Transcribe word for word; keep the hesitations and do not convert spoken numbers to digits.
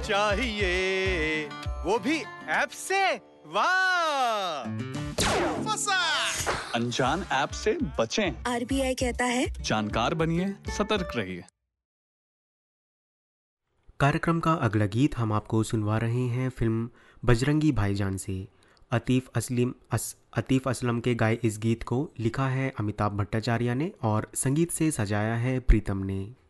चाहिए, वो भी ऐप से। वाह, फंसा। अनजान ऐप से बचें। आरबीआई कहता है, जानकार बनिए, सतर्क रहिए। कार्यक्रम का अगला गीत हम आपको सुनवा रहे हैं फिल्म बजरंगी भाईजान से। अतीफ असलम अस, अतीफ असलम के गाए इस गीत को लिखा है अमिताभ भट्टाचार्य ने और संगीत से सजाया है प्रीतम ने।